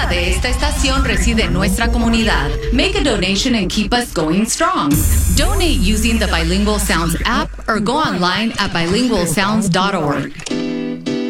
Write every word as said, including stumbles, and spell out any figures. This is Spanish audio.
emisora de esta estación reside en nuestra comunidad. Make a donation and keep us going strong. Donate using the Bilingual Sounds app or go online at bilingual sounds dot org.